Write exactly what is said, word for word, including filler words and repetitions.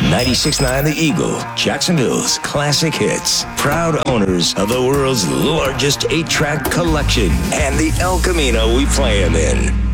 ninety-six point nine The Eagle, Jacksonville's classic hits. Proud owners of the world's largest eight-track collection and the El Camino we play them in.